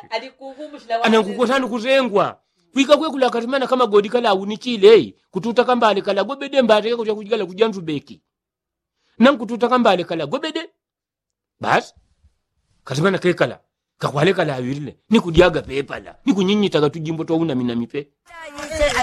anangukotana kuzengwa wika kwe kula katimana kama godi kala unichile kututa kambale kala gobede mbate ko kujigala kujanzu beki nan kututa kambale kala gobede bas katimana ke kala kakwale kala awirle ni kudiaga pepala ni kunyinyita gatujimbo to una minamipe